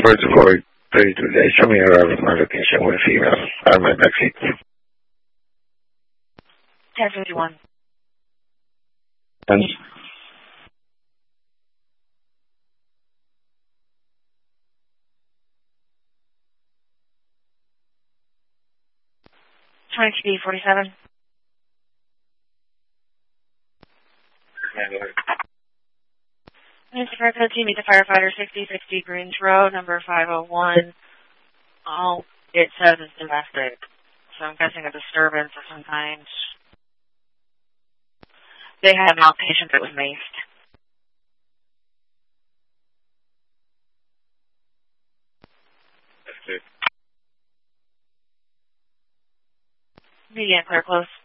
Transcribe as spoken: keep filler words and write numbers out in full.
for for thirty-two days. Show me arrival notification with female on my backseat. ten fifty-one. And twenty-two B forty-seven. Mister Fairfield, team, meet the firefighter, sixty sixty Greens Road, number five oh one. All it says is domestic, so I'm guessing a disturbance of some kind. They had an outpatient that was maced. Median clear close.